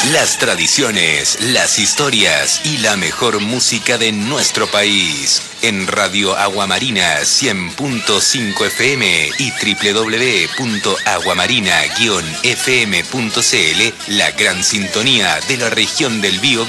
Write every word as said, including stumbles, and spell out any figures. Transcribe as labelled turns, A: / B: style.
A: Las tradiciones, las historias y la mejor música de nuestro país. En Radio Aguamarina cien punto cinco F M y doble u doble u doble u punto aguamarina guion f m punto c l, la gran sintonía de la región del Bío.